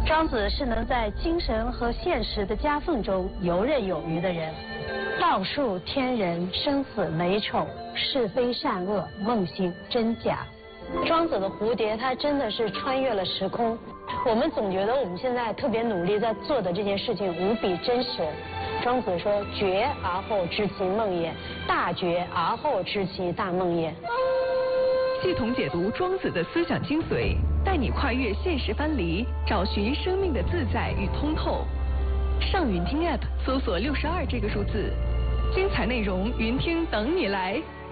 庄子是能在精神和现实的夹缝中游刃有余的人。道术天人，生死美丑，是非善恶，梦醒真假。庄子的蝴蝶，它真的是穿越了时空。我们总觉得我们现在特别努力在做的这件事情无比真实。庄子说：“觉而后知其梦也，大觉而后知其大梦也。” 系统解读庄子的思想精髓，带你跨越现实藩篱，找寻生命的自在与通透。上云听 App 搜索62这个数字，精彩内容云听等你来。